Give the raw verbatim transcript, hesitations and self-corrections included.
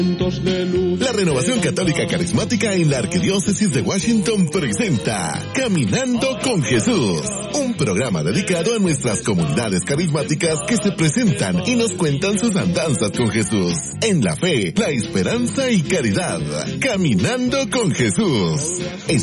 La Renovación Católica Carismática en la Arquidiócesis de Washington presenta Caminando con Jesús, un programa dedicado a nuestras comunidades carismáticas que se presentan y nos cuentan sus andanzas con Jesús, en la fe, la esperanza y caridad. Caminando con Jesús.